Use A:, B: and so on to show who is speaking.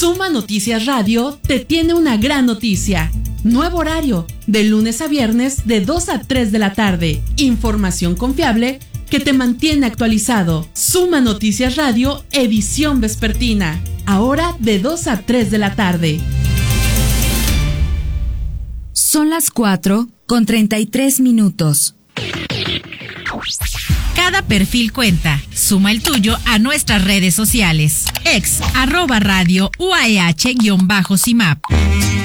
A: Suma Noticias Radio te tiene una gran noticia. Nuevo horario, de lunes a viernes de 2 a 3 de la tarde. Información confiable que te mantiene actualizado. Suma Noticias Radio, edición vespertina. Ahora de 2 a 3 de la tarde.
B: Son las 4:33.
C: Cada perfil cuenta. Suma el tuyo a nuestras redes sociales. @radio UAEH-CIMAP.